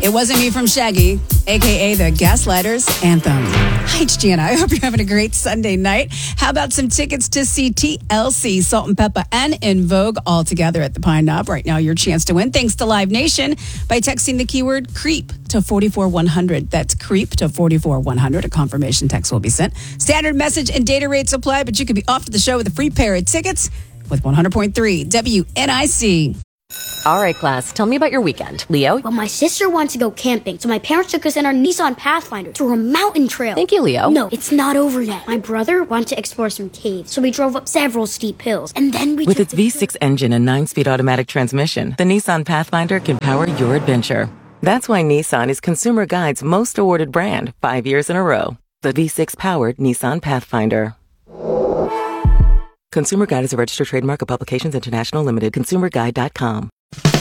It Wasn't Me from Shaggy, a.k.a. the Gaslighters Anthem. Hi, it's Gianna. I hope you're having a great Sunday night. How about some tickets to see TLC, Salt and Pepper, and In Vogue all together at the Pine Knob? Right now, your chance to win, thanks to Live Nation, by texting the keyword CREEP to 44100. That's CREEP to 44100. A confirmation text will be sent. Standard message and data rates apply, but you could be off to the show with a free pair of tickets with 100.3 WNIC. All right, class, tell me about your weekend. Leo? Well, my sister wanted to go camping, so my parents took us in our Nissan Pathfinder to a mountain trail. Thank you, Leo. No, it's not over yet. My brother wanted to explore some caves, so we drove up several steep hills, and then we With its V6 engine and 9-speed automatic transmission, the Nissan Pathfinder can power your adventure. That's why Nissan is Consumer Guide's most awarded brand 5 years in a row. The V6-powered Nissan Pathfinder. Consumer Guide is a registered trademark of Publications International Limited. ConsumerGuide.com.